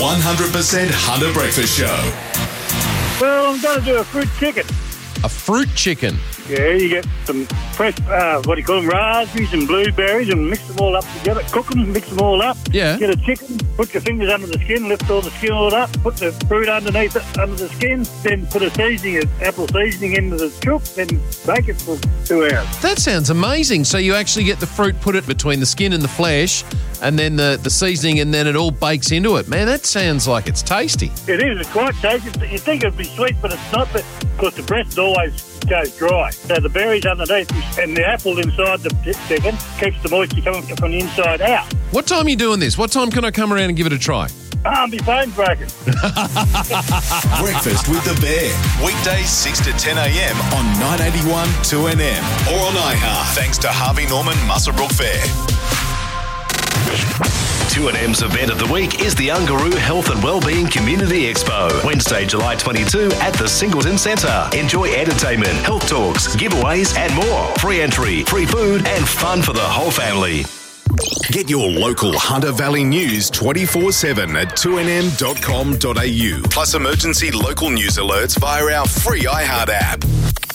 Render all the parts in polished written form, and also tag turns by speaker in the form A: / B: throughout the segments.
A: 100% Hunter Breakfast Show.
B: Well, I'm going to do a fruit chicken.
C: A fruit chicken?
B: Yeah, you get some fresh, raspberries and blueberries and mix them all up together. Cook them, mix them all up.
C: Yeah.
B: Get a chicken, put your fingers under the skin, lift all the skin all up, put the fruit underneath it, under the skin, then put a seasoning, apple seasoning into the chook, then bake it for 2 hours.
C: That sounds amazing. So you actually get the fruit, put it between the skin and the flesh, and then the seasoning, and then it all bakes into it. Man, that sounds like it's tasty.
B: It is. It's quite tasty. You think it'd be sweet, but it's not, because the breast always goes dry. So the berries underneath and the apple inside the chicken keeps the moisture coming from the inside out.
C: What time are you doing this? What time can I come around and give it a try?
B: My phone's broken.
A: Breakfast with the Bear. Weekdays 6 to 10 a.m. on 981 2NM or on iHeart. Thanks to Harvey Norman Muswellbrook Fair.
D: 2NM's event of the week is the Ungaroo Health and Wellbeing Community Expo, Wednesday, July 22 at the Singleton Centre. Enjoy entertainment, health talks, giveaways and more. Free entry, free food and fun for the whole family.
A: Get your local Hunter Valley news 24/7 at 2nm.com.au. Plus emergency local news alerts via our free iHeart app.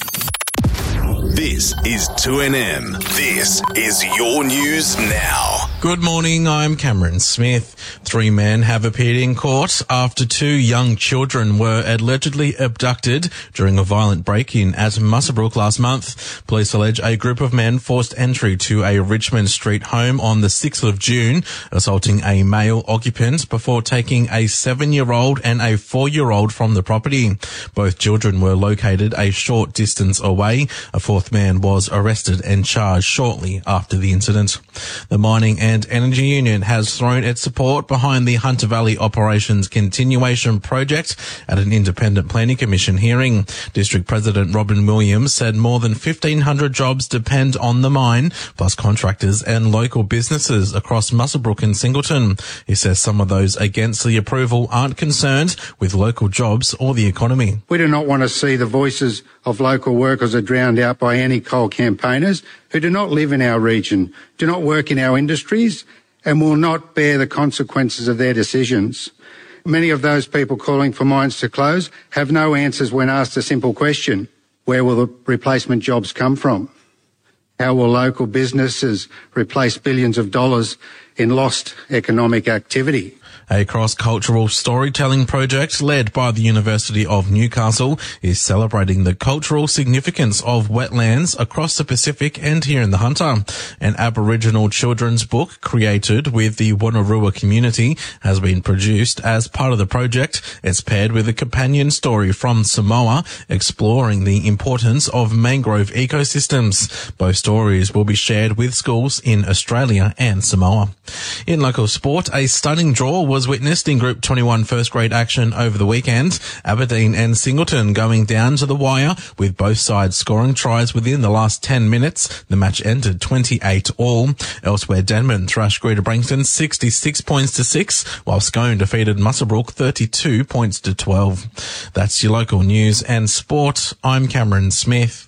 A: This is 2NM. This is your news now.
E: Good morning, I'm Cameron Smith. 3 men have appeared in court after 2 young children were allegedly abducted during a violent break-in at Muswellbrook last month. Police allege a group of men forced entry to a Richmond Street home on the 6th of June, assaulting a male occupant before taking a 7-year-old and a 4-year-old from the property. Both children were located a short distance away. A 4th man was arrested and charged shortly after the incident. The Mining and Energy Union has thrown its support behind the Hunter Valley Operations Continuation Project at an Independent Planning Commission hearing. District President Robin Williams said more than 1,500 jobs depend on the mine, plus contractors and local businesses across Muswellbrook and Singleton. He says some of those against the approval aren't concerned with local jobs or the economy.
F: We do not want to see the voices of local workers are drowned out by any coal campaigners who do not live in our region, do not work in our industries, and will not bear the consequences of their decisions. Many of those people calling for mines to close have no answers when asked a simple question: where will the replacement jobs come from? How will local businesses replace billions of dollars in lost economic activity?
E: A cross-cultural storytelling project led by the University of Newcastle is celebrating the cultural significance of wetlands across the Pacific and here in the Hunter. An Aboriginal children's book created with the Wonnarua community has been produced as part of the project. It's paired with a companion story from Samoa exploring the importance of mangrove ecosystems. Both stories will be shared with schools in Australia and Samoa. In local sport, a stunning draw was witnessed in Group 21 first grade action over the weekend. Aberdeen and Singleton going down to the wire with both sides scoring tries within the last 10 minutes. The match ended 28-all. Elsewhere, Denman thrashed Greater Brankton 66 points to 6, while Scone defeated Muswellbrook 32 points to 12. That's your local news and sport. I'm Cameron Smith.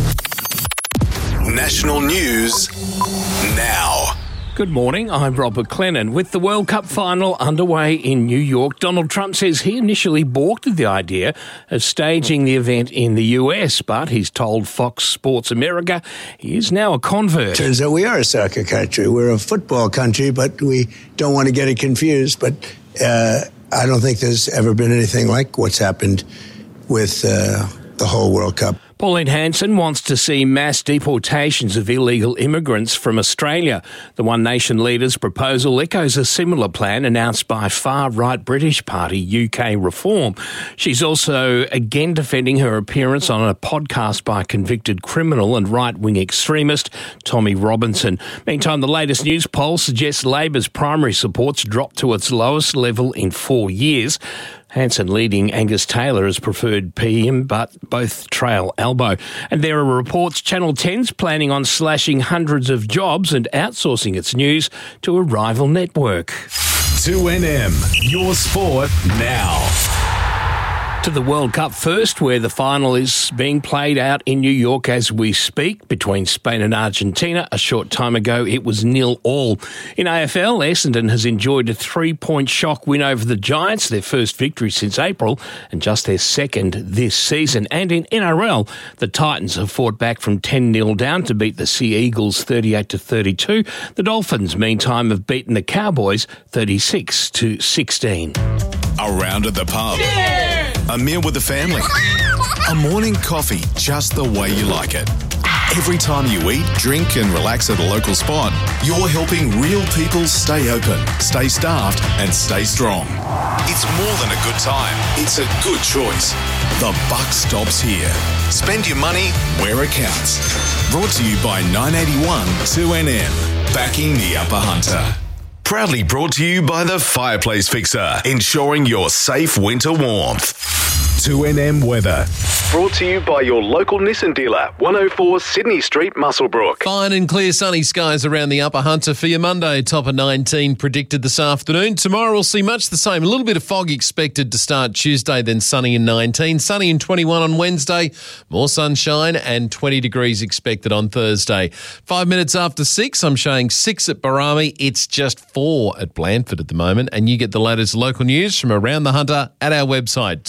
A: National news now.
G: Good morning, I'm Robert Clennon. With the World Cup final underway in New York, Donald Trump says he initially balked at the idea of staging the event in the US, but he's told Fox Sports America he is now a convert.
H: Turns out we are a soccer country. We're a football country, but we don't want to get it confused. But I don't think there's ever been anything like what's happened with the whole World Cup.
G: Pauline Hanson wants to see mass deportations of illegal immigrants from Australia. The One Nation leader's proposal echoes a similar plan announced by far-right British party UK Reform. She's also again defending her appearance on a podcast by convicted criminal and right-wing extremist Tommy Robinson. Meantime, the latest news poll suggests Labor's primary support's dropped to its lowest level in 4 years. Hanson leading Angus Taylor as preferred PM, but both trail elbow. And there are reports Channel 10's planning on slashing hundreds of jobs and outsourcing its news to a rival network.
A: 2NM, your sport now.
G: To the World Cup first, where the final is being played out in New York as we speak between Spain and Argentina. A short time ago, it was 0-0. In AFL, Essendon has enjoyed a 3-point shock win over the Giants, their first victory since April and just their second this season. And in NRL, the Titans have fought back from 10-0 down to beat the Sea Eagles 38-32. The Dolphins, meantime, have beaten the Cowboys 36-16.
A: Around at the pub. A meal with the family. A morning coffee just the way you like it. Every time you eat, drink and relax at a local spot, you're helping real people stay open, stay staffed and stay strong. It's more than a good time. It's a good choice. The buck stops here. Spend your money where it counts. Brought to you by 981 2NM. Backing the Upper Hunter. Proudly brought to you by the Fireplace Fixer, ensuring your safe winter warmth. 2NM Weather. Brought to you by your local Nissan dealer, 104 Sydney Street, Muswellbrook.
C: Fine and clear sunny skies around the Upper Hunter for your Monday. Top of 19 predicted this afternoon. Tomorrow we'll see much the same. A little bit of fog expected to start Tuesday, then sunny in 19. Sunny in 21 on Wednesday. More sunshine and 20 degrees expected on Thursday. 5 minutes after 6, I'm showing 6 at Barami. It's just 4 at Blandford at the moment. And you get the latest local news from around the Hunter at our website,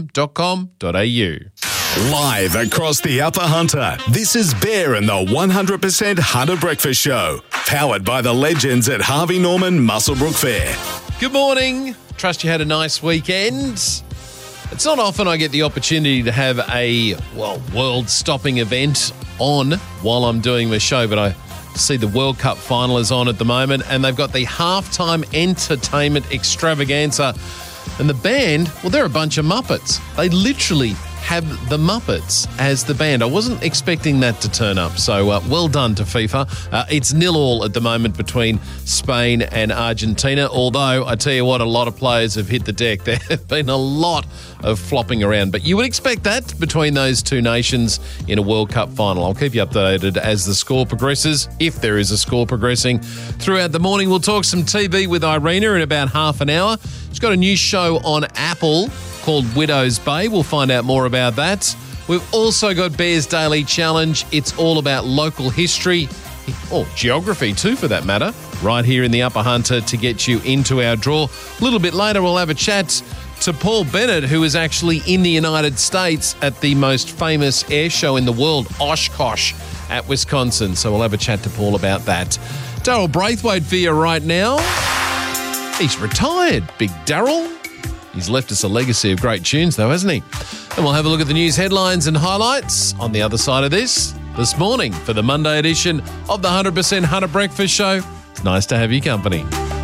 C: 2nm.com.au.
A: Live across the Upper Hunter, this is Bear and the 100% Hunter Breakfast Show. Powered by the legends at Harvey Norman Muswellbrook Fair.
C: Good morning. Trust you had a nice weekend. It's not often I get the opportunity to have a, world-stopping event on while I'm doing the show, but I see the World Cup final is on at the moment, and they've got the halftime entertainment extravaganza. And the band, well, they're a bunch of Muppets. They literally have the Muppets as the band. I wasn't expecting that to turn up, so well done to FIFA. It's 0-0 at the moment between Spain and Argentina, although I tell you what, a lot of players have hit the deck. There have been a lot of flopping around, but you would expect that between those two nations in a World Cup final. I'll keep you updated as the score progresses, if there is a score progressing. Throughout the morning, we'll talk some TV with Irina in about half an hour. She's got a new show on Apple called Widow's Bay. We'll find out more about that. We've also got Bear's Daily Challenge. It's all about local history, or geography too for that matter, right here in the Upper Hunter to get you into our draw. A little bit later, we'll have a chat to Paul Bennett, who is actually in the United States at the most famous air show in the world, Oshkosh, at Wisconsin. So we'll have a chat to Paul about that. Daryl Braithwaite for you right now. He's retired, big Daryl. He's left us a legacy of great tunes, though, hasn't he? And we'll have a look at the news headlines and highlights on the other side of this morning for the Monday edition of the 100% Hunter Breakfast Show. It's nice to have your company.